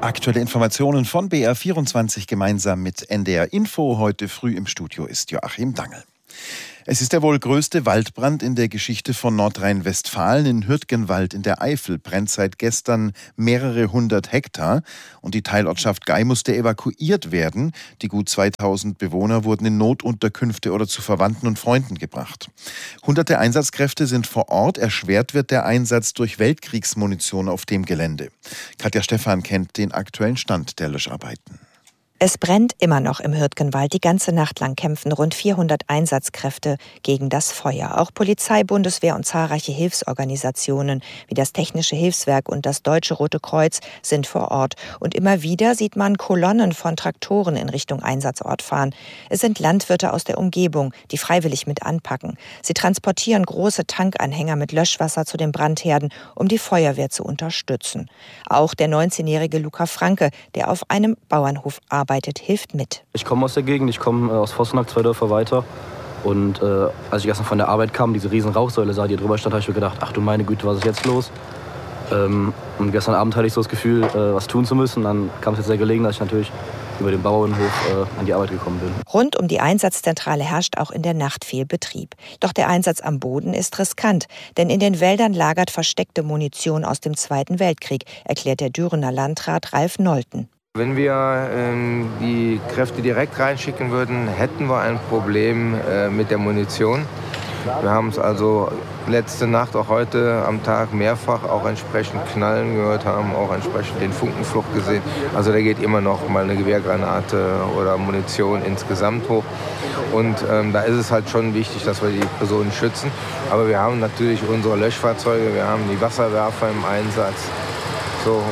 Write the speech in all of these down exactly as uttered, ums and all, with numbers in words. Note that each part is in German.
Aktuelle Informationen von B R vierundzwanzig gemeinsam mit N D R Info. Heute früh im Studio ist Joachim Dangel. Es ist der wohl größte Waldbrand in der Geschichte von Nordrhein-Westfalen. In Hürtgenwald in der Eifel brennt seit gestern mehrere hundert Hektar und die Teilortschaft Gei musste evakuiert werden. Die gut zweitausend Bewohner wurden in Notunterkünfte oder zu Verwandten und Freunden gebracht. Hunderte Einsatzkräfte sind vor Ort. Erschwert wird der Einsatz durch Weltkriegsmunition auf dem Gelände. Katja Stephan kennt den aktuellen Stand der Löscharbeiten. Es brennt immer noch im Hürtgenwald. Die ganze Nacht lang kämpfen rund vierhundert Einsatzkräfte gegen das Feuer. Auch Polizei, Bundeswehr und zahlreiche Hilfsorganisationen wie das Technische Hilfswerk und das Deutsche Rote Kreuz sind vor Ort. Und immer wieder sieht man Kolonnen von Traktoren in Richtung Einsatzort fahren. Es sind Landwirte aus der Umgebung, die freiwillig mit anpacken. Sie transportieren große Tankanhänger mit Löschwasser zu den Brandherden, um die Feuerwehr zu unterstützen. Auch der neunzehnjährige Luca Franke, der auf einem Bauernhof arbeitet, arbeitet, hilft mit. Ich komme aus der Gegend, ich komme aus Vossenack, zwei Dörfer weiter. Und äh, als ich gestern von der Arbeit kam, diese riesen Rauchsäule sah, die drüber stand, habe ich mir gedacht, ach du meine Güte, was ist jetzt los? Ähm, und gestern Abend hatte ich so das Gefühl, äh, was tun zu müssen. Dann kam es jetzt sehr gelegen, dass ich natürlich über den Bauernhof äh, an die Arbeit gekommen bin. Rund um die Einsatzzentrale herrscht auch in der Nacht viel Betrieb. Doch der Einsatz am Boden ist riskant, denn in den Wäldern lagert versteckte Munition aus dem Zweiten Weltkrieg, erklärt der Dürener Landrat Ralf Nolten. Wenn wir ähm, die Kräfte direkt reinschicken würden, hätten wir ein Problem äh, mit der Munition. Wir haben es also letzte Nacht, auch heute am Tag mehrfach auch entsprechend Knallen gehört, haben auch entsprechend den Funkenflug gesehen. Also da geht immer noch mal eine Gewehrgranate oder Munition insgesamt hoch. Und ähm, da ist es halt schon wichtig, dass wir die Personen schützen. Aber wir haben natürlich unsere Löschfahrzeuge, wir haben die Wasserwerfer im Einsatz. So, und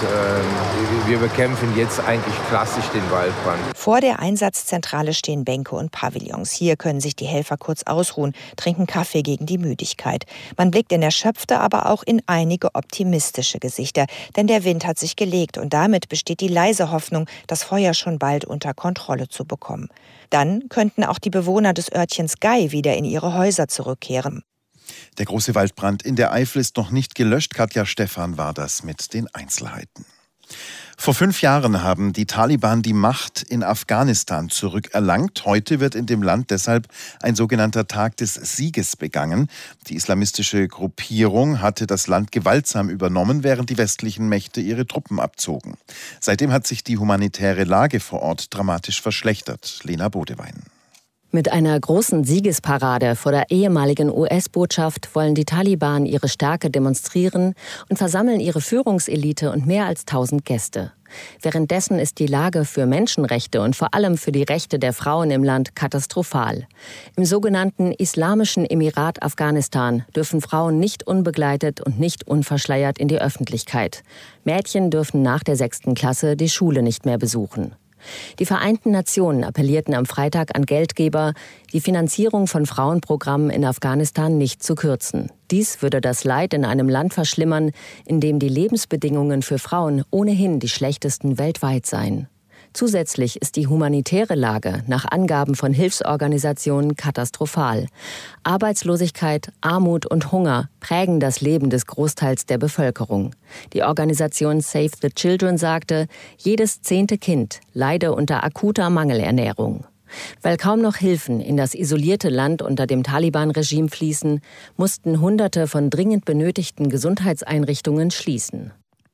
äh, wir bekämpfen jetzt eigentlich klassisch den Waldbrand. Vor der Einsatzzentrale stehen Bänke und Pavillons. Hier können sich die Helfer kurz ausruhen, trinken Kaffee gegen die Müdigkeit. Man blickt in erschöpfte, aber auch in einige optimistische Gesichter. Denn der Wind hat sich gelegt und damit besteht die leise Hoffnung, das Feuer schon bald unter Kontrolle zu bekommen. Dann könnten auch die Bewohner des Örtchens Gei wieder in ihre Häuser zurückkehren. Der große Waldbrand in der Eifel ist noch nicht gelöscht. Katja Stephan war das mit den Einzelheiten. Vor fünf Jahren haben die Taliban die Macht in Afghanistan zurückerlangt. Heute wird in dem Land deshalb ein sogenannter Tag des Sieges begangen. Die islamistische Gruppierung hatte das Land gewaltsam übernommen, während die westlichen Mächte ihre Truppen abzogen. Seitdem hat sich die humanitäre Lage vor Ort dramatisch verschlechtert. Lena Bodewein. Mit einer großen Siegesparade vor der ehemaligen U S-Botschaft wollen die Taliban ihre Stärke demonstrieren und versammeln ihre Führungselite und mehr als tausend Gäste. Währenddessen ist die Lage für Menschenrechte und vor allem für die Rechte der Frauen im Land katastrophal. Im sogenannten Islamischen Emirat Afghanistan dürfen Frauen nicht unbegleitet und nicht unverschleiert in die Öffentlichkeit. Mädchen dürfen nach der sechsten Klasse die Schule nicht mehr besuchen. Die Vereinten Nationen appellierten am Freitag an Geldgeber, die Finanzierung von Frauenprogrammen in Afghanistan nicht zu kürzen. Dies würde das Leid in einem Land verschlimmern, in dem die Lebensbedingungen für Frauen ohnehin die schlechtesten weltweit seien. Zusätzlich ist die humanitäre Lage nach Angaben von Hilfsorganisationen katastrophal. Arbeitslosigkeit, Armut und Hunger prägen das Leben des Großteils der Bevölkerung. Die Organisation Save the Children sagte, jedes zehnte Kind leide unter akuter Mangelernährung. Weil kaum noch Hilfen in das isolierte Land unter dem Taliban-Regime fließen, mussten Hunderte von dringend benötigten Gesundheitseinrichtungen schließen.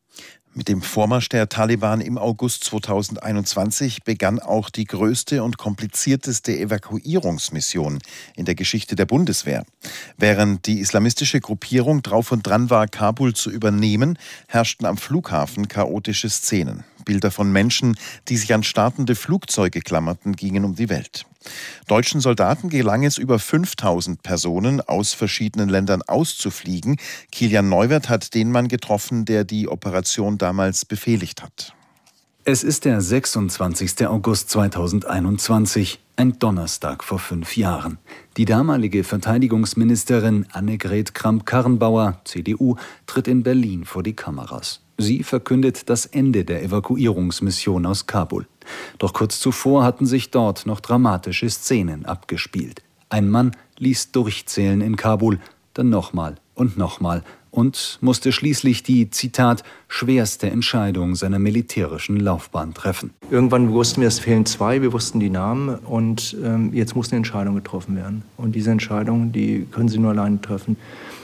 Mit dem Vormarsch der Taliban im August zweitausendeinundzwanzig begann auch die größte und komplizierteste Evakuierungsmission in der Geschichte der Bundeswehr. Während die islamistische Gruppierung drauf und dran war, Kabul zu übernehmen, herrschten am Flughafen chaotische Szenen. Bilder von Menschen, die sich an startende Flugzeuge klammerten, gingen um die Welt. Deutschen Soldaten gelang es, über fünftausend Personen aus verschiedenen Ländern auszufliegen. Kilian Neuwirth hat den Mann getroffen, der die Operation damals befehligt hat. Es ist der sechsundzwanzigste August zweitausendeinundzwanzig, ein Donnerstag vor fünf Jahren. Die damalige Verteidigungsministerin Annegret Kramp-Karrenbauer, C D U, tritt in Berlin vor die Kameras. Sie verkündet das Ende der Evakuierungsmission aus Kabul. Doch kurz zuvor hatten sich dort noch dramatische Szenen abgespielt. Ein Mann ließ durchzählen in Kabul, dann nochmal und nochmal. und musste schließlich die, Zitat, schwerste Entscheidung seiner militärischen Laufbahn treffen. Irgendwann wussten wir, es fehlen zwei, wir wussten die Namen und ähm, jetzt muss eine Entscheidung getroffen werden. Und diese Entscheidung, die können Sie nur alleine treffen,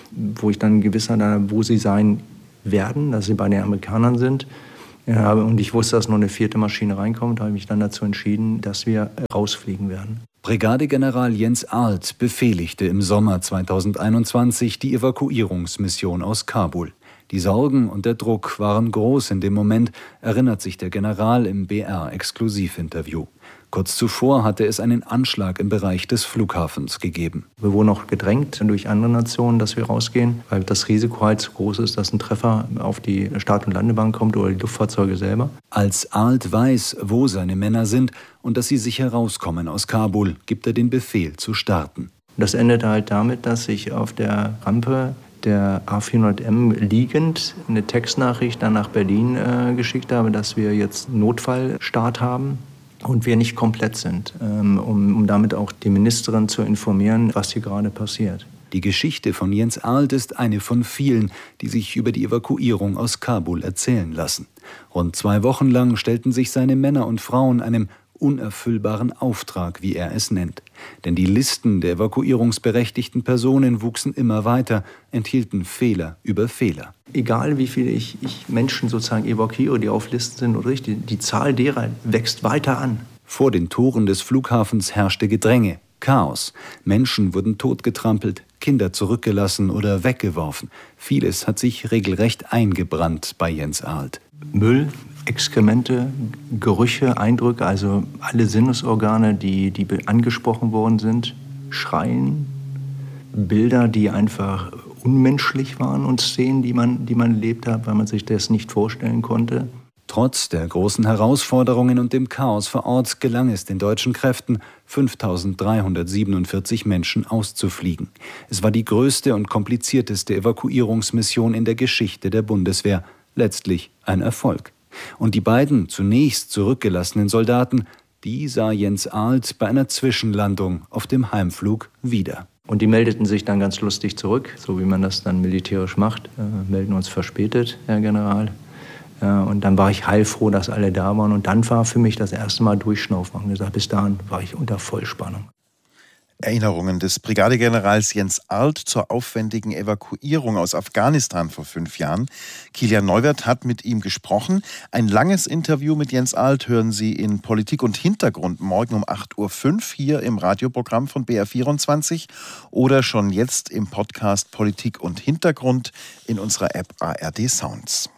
wo ich dann Gewissheit habe, wo sie sein werden, dass sie bei den Amerikanern sind. Ja, und ich wusste, dass noch eine vierte Maschine reinkommt, habe ich mich dann dazu entschieden, dass wir rausfliegen werden. Brigadegeneral Jens Arlt befehligte im Sommer zweitausendeinundzwanzig die Evakuierungsmission aus Kabul. Die Sorgen und der Druck waren groß in dem Moment, erinnert sich der General im B R-Exklusivinterview. Kurz zuvor hatte es einen Anschlag im Bereich des Flughafens gegeben. Wir wurden auch gedrängt durch andere Nationen, dass wir rausgehen, weil das Risiko halt so groß ist, dass ein Treffer auf die Start- und Landebahn kommt oder die Luftfahrzeuge selber. Als Arlt weiß, wo seine Männer sind und dass sie sicher rauskommen aus Kabul, gibt er den Befehl zu starten. Das endete halt damit, dass ich auf der Rampe der A vierhundert M liegend eine Textnachricht dann nach Berlin äh, geschickt habe, dass wir jetzt Notfallstart haben und wir nicht komplett sind, ähm, um, um damit auch die Ministerin zu informieren, was hier gerade passiert. Die Geschichte von Jens Arlt ist eine von vielen, die sich über die Evakuierung aus Kabul erzählen lassen. Rund zwei Wochen lang stellten sich seine Männer und Frauen einem unerfüllbaren Auftrag, wie er es nennt. Denn die Listen der evakuierungsberechtigten Personen wuchsen immer weiter, enthielten Fehler über Fehler. Egal wie viele ich, ich Menschen sozusagen evakuiere, die auf Listen sind oder nicht, die, die Zahl derer wächst weiter an. Vor den Toren des Flughafens herrschte Gedränge, Chaos. Menschen wurden totgetrampelt, Kinder zurückgelassen oder weggeworfen. Vieles hat sich regelrecht eingebrannt bei Jens Arlt. Müll, Exkremente, Gerüche, Eindrücke, also alle Sinnesorgane, die, die angesprochen worden sind, Schreien, Bilder, die einfach unmenschlich waren und Szenen, die man, die man erlebt hat, weil man sich das nicht vorstellen konnte. Trotz der großen Herausforderungen und dem Chaos vor Ort gelang es den deutschen Kräften, fünftausenddreihundertsiebenundvierzig Menschen auszufliegen. Es war die größte und komplizierteste Evakuierungsmission in der Geschichte der Bundeswehr. Letztlich ein Erfolg. Und die beiden zunächst zurückgelassenen Soldaten, die sah Jens Arlt bei einer Zwischenlandung auf dem Heimflug wieder. Und die meldeten sich dann ganz lustig zurück, so wie man das dann militärisch macht. Äh, melden uns verspätet, Herr General. Äh, und dann war ich heilfroh, dass alle da waren. Und dann war für mich das erste Mal Durchschnaufen. Und gesagt, bis dahin war ich unter Vollspannung. Erinnerungen des Brigadegenerals Jens Arlt zur aufwendigen Evakuierung aus Afghanistan vor fünf Jahren. Kilian Neuwirth hat mit ihm gesprochen. Ein langes Interview mit Jens Arlt hören Sie in Politik und Hintergrund morgen um acht Uhr fünf hier im Radioprogramm von B R vierundzwanzig oder schon jetzt im Podcast Politik und Hintergrund in unserer App A R D Sounds.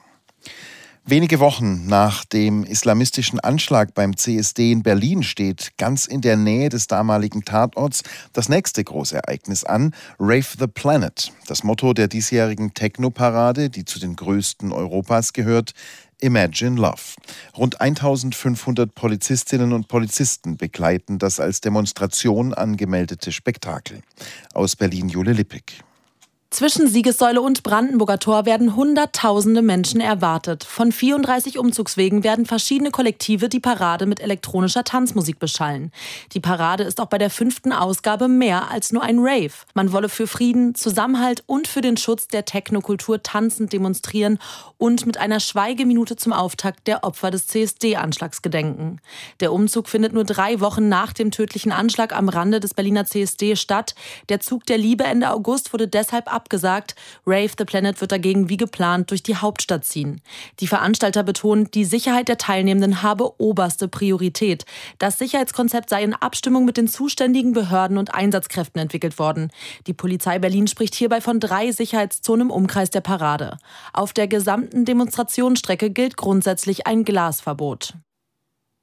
Wenige Wochen nach dem islamistischen Anschlag beim C S D in Berlin steht ganz in der Nähe des damaligen Tatorts das nächste Großereignis an, Rave the Planet. Das Motto der diesjährigen Techno-Parade, die zu den größten Europas gehört, Imagine Love. Rund eintausendfünfhundert Polizistinnen und Polizisten begleiten das als Demonstration angemeldete Spektakel. Aus Berlin Jule Lippig. Zwischen Siegessäule und Brandenburger Tor werden Hunderttausende Menschen erwartet. Von vierunddreißig Umzugswegen werden verschiedene Kollektive die Parade mit elektronischer Tanzmusik beschallen. Die Parade ist auch bei der fünften Ausgabe mehr als nur ein Rave. Man wolle für Frieden, Zusammenhalt und für den Schutz der Technokultur tanzend demonstrieren und mit einer Schweigeminute zum Auftakt der Opfer des C S D-Anschlags gedenken. Der Umzug findet nur drei Wochen nach dem tödlichen Anschlag am Rande des Berliner C S D statt. Der Zug der Liebe Ende August wurde deshalb abgesagt. Rave the Planet wird dagegen wie geplant durch die Hauptstadt ziehen. Die Veranstalter betonen, die Sicherheit der Teilnehmenden habe oberste Priorität. Das Sicherheitskonzept sei in Abstimmung mit den zuständigen Behörden und Einsatzkräften entwickelt worden. Die Polizei Berlin spricht hierbei von drei Sicherheitszonen im Umkreis der Parade. Auf der gesamten Demonstrationsstrecke gilt grundsätzlich ein Glasverbot.